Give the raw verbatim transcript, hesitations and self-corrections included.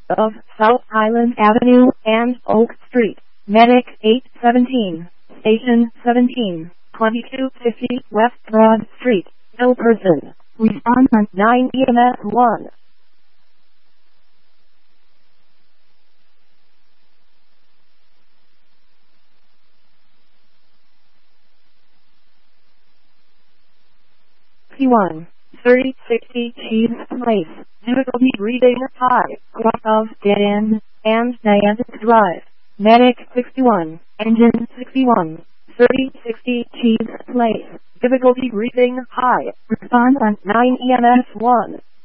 of South Highland Avenue and Oak Street. Medic eight seventeen, Station seventeen, twenty-two fifty West Broad Street. No person. Response on nine E M S one. P one, thirty sixty Cheese Place, difficulty reading high, cross of dead end, and Niantic Drive. Medic sixty-one, engine sixty-one, thirty sixty Cheese Place, difficulty reading high, response on nine E M S one.